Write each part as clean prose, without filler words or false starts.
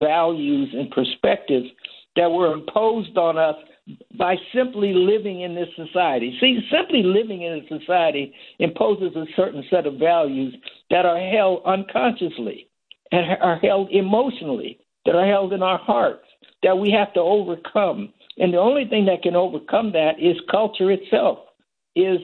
values and perspectives that were imposed on us by simply living in this society. See, simply living in a society imposes a certain set of values that are held unconsciously and are held emotionally, that are held in our hearts, that we have to overcome. And the only thing that can overcome that is culture itself. It's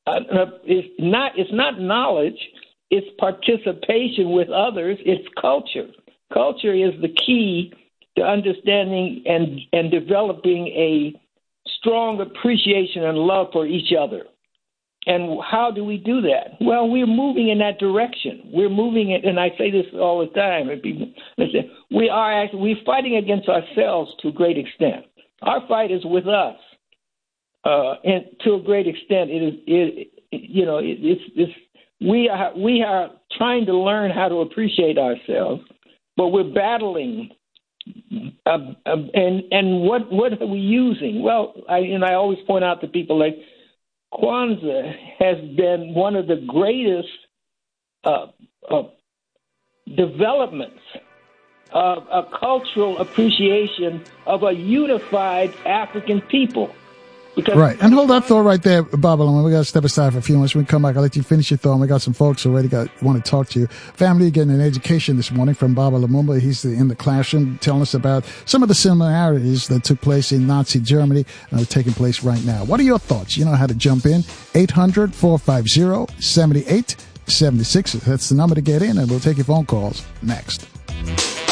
not knowledge, it's participation with others, it's culture. Culture is the key to understanding and developing a strong appreciation and love for each other. And how do we do that? Well, we're moving in that direction. We're moving it, and I say this all the time. Listen, we're fighting against ourselves to a great extent. Our fight is with us, and to a great extent, we are trying to learn how to appreciate ourselves, but we're battling. And what are we using? Well, I always point out to people like Kwanzaa has been one of the greatest developments of a cultural appreciation of a unified African people. Right. And hold that thought right there, Babylon. We got to step aside for a few minutes. When we come back, I'll let you finish your thought. We got some folks already want to talk to you. Family getting an education this morning from Baba Lumumba. He's in the classroom telling us about some of the similarities that took place in Nazi Germany and are taking place right now. What are your thoughts? You know how to jump in. 800-450-7876. That's the number to get in, and we'll take your phone calls next.